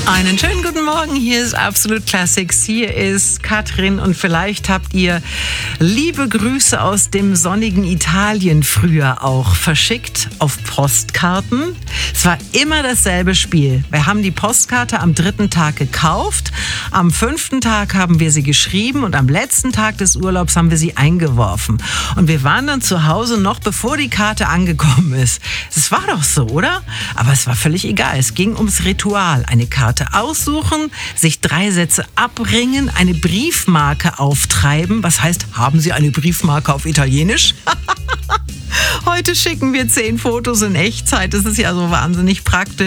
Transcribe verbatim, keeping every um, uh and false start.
Einen schönen guten Morgen, hier ist Absolute Classics, hier ist Katrin und vielleicht habt ihr liebe Grüße aus dem sonnigen Italien früher auch verschickt auf Postkarten. Es war immer dasselbe Spiel. Wir haben die Postkarte am dritten Tag gekauft, am fünften Tag haben wir sie geschrieben und am letzten Tag des Urlaubs haben wir sie eingeworfen. Und wir waren dann zu Hause noch bevor die Karte angekommen ist. Es war doch so, oder? Aber es war völlig egal. Es ging ums Ritual. Eine Karte aussuchen, sich drei Sätze abringen, eine Briefmarke auftreiben. Was heißt, haben Sie eine Briefmarke auf Italienisch? Heute schicken wir zehn Fotos in Echtzeit. Das ist ja so wahnsinnig praktisch.